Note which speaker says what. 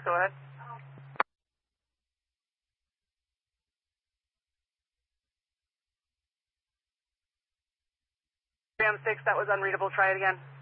Speaker 1: go ahead. M6, that was unreadable. Try it again.